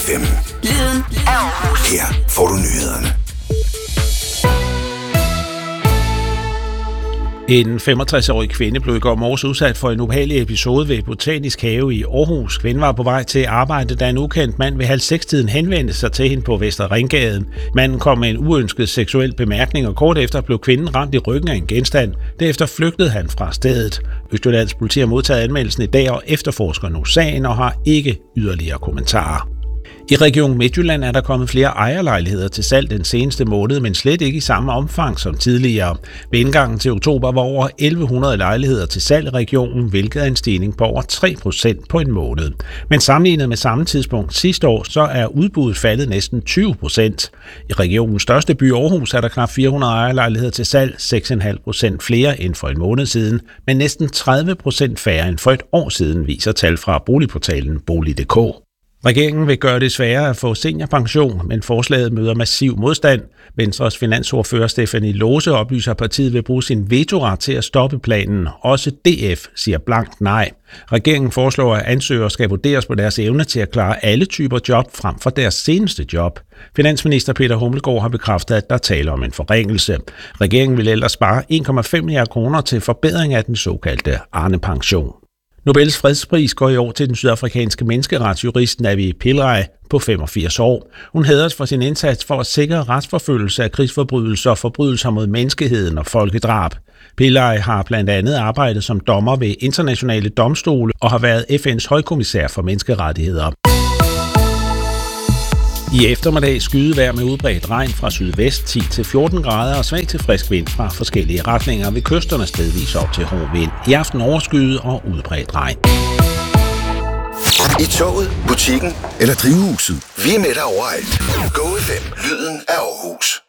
FM. Lyden af Aarhus. Her får du nyhederne. En 65-årig kvinde blev i går morges udsat for en ubehagelig episode ved Botanisk Have i Aarhus. Kvinden var på vej til arbejde, da en ukendt mand ved 5:30 henvendte sig til hende på Vester Ringgade. Manden kom med en uønsket seksuel bemærkning, og kort efter blev kvinden ramt i ryggen af en genstand. Derefter flygtede han fra stedet. Østjyllands politi har modtaget anmeldelsen i dag og efterforsker nu sagen og har ikke yderligere kommentarer. I Region Midtjylland er der kommet flere ejerlejligheder til salg den seneste måned, men slet ikke i samme omfang som tidligere. Ved indgangen til oktober var over 1100 lejligheder til salg i regionen, hvilket er en stigning på over 3% på en måned. Men sammenlignet med samme tidspunkt sidste år, så er udbuddet faldet næsten 20%. I regionens største by Aarhus er der knap 400 ejerlejligheder til salg, 6,5% flere end for en måned siden, men næsten 30% færre end for et år siden, viser tal fra boligportalen Bolig.dk. Regeringen vil gøre det sværere at få seniorpension, men forslaget møder massiv modstand. Venstres finansordfører Stephanie Lose oplyser, at partiet vil bruge sin vetoret til at stoppe planen. Også DF siger blankt nej. Regeringen foreslår, at ansøgere skal vurderes på deres evne til at klare alle typer job frem for deres seneste job. Finansminister Peter Hummelgaard har bekræftet, at der taler om en forringelse. Regeringen vil ellers spare 1,5 milliarder kroner til forbedring af den såkaldte Arne-pension. Nobels fredspris går i år til den sydafrikanske menneskeretsjurist Navi Pillay på 85 år. Hun hædres for sin indsats for at sikre retsforfølgelse af krigsforbrydelser, forbrydelser mod menneskeheden og folkedrab. Pillay har blandt andet arbejdet som dommer ved internationale domstole og har været FN's højkommissær for menneskerettigheder. I eftermiddag skydevejr med udbredt regn fra sydvest 10-14 grader og svag til frisk vind fra forskellige retninger ved kysterne stedvis op til hård vind. I aften overskyet og udbredt regn. I toget, butikken eller drivhuset. Vi er med dig overalt. Go FM. Lyden af Aarhus.